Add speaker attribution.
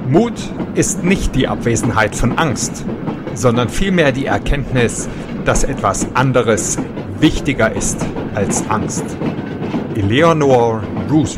Speaker 1: Mut ist nicht die Abwesenheit von Angst, sondern vielmehr die Erkenntnis, dass etwas anderes wichtiger ist als Angst. Eleanor Roosevelt.